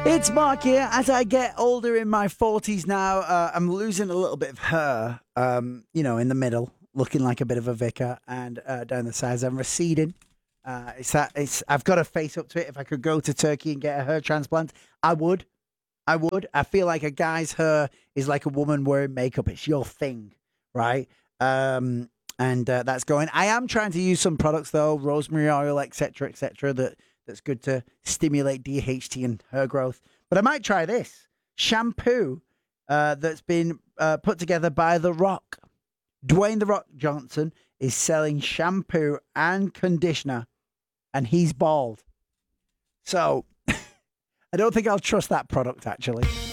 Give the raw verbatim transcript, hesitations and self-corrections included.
It's Mark here. As I get older in my forties now, uh, I'm losing a little bit of hair, um, you know, in the middle, looking like a bit of a vicar, and uh, down the sides, I'm receding. Uh, it's that. It's. I've got to face up to it. If I could go to Turkey and get a hair transplant, I would. I would. I feel like a guy's hair is like a woman wearing makeup. It's your thing, right? Um, and uh, that's going. I am trying to use some products though, rosemary oil, et cetera, et cetera. That that's good to stimulate D H T and hair growth. But I might try this shampoo uh, that's been uh, put together by The Rock. Dwayne The Rock Johnson is selling shampoo and conditioner, and he's bald. So I don't think I'll trust that product, actually.